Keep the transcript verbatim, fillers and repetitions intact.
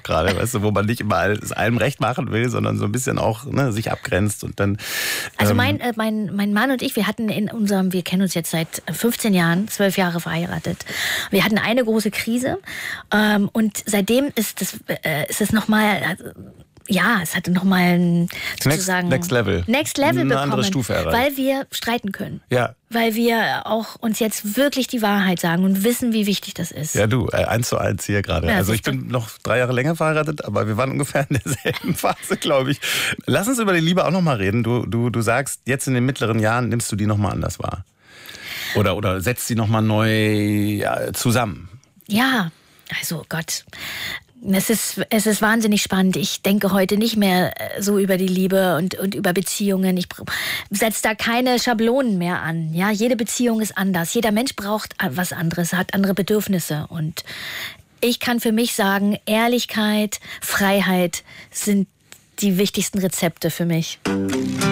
auch gerade, weißt du, wo man nicht immer alles allem recht machen will, sondern so ein bisschen auch ne, sich abgrenzt und dann... Also ähm, mein, äh, mein, mein Mann und ich, wir hatten in unserem, wir kennen uns jetzt seit fünfzehn Jahren, zwölf Jahre verheiratet. Wir hatten eine große Krise ähm, und seitdem ist es äh, ist es nochmal... Also, ja, es hatte nochmal ein sozusagen Next, next Level. Next Level Eine bekommen, andere Stufe erreicht. weil wir streiten können. Ja. Weil wir auch uns jetzt wirklich die Wahrheit sagen und wissen, wie wichtig das ist. Ja, du, äh, eins zu eins hier gerade. Ja, also ich bin noch drei Jahre länger verheiratet, aber wir waren ungefähr in derselben Phase, glaube ich. Lass uns über die Liebe auch noch mal reden. Du, du, du sagst, jetzt in den mittleren Jahren nimmst du die noch mal anders wahr. Oder, oder setzt sie noch mal neu ja, zusammen. Ja, also Gott... Es ist, es ist wahnsinnig spannend. Ich denke heute nicht mehr so über die Liebe und, und über Beziehungen. Ich setze da keine Schablonen mehr an. Ja, jede Beziehung ist anders. Jeder Mensch braucht was anderes, hat andere Bedürfnisse. Und ich kann für mich sagen, Ehrlichkeit, Freiheit sind die wichtigsten Rezepte für mich.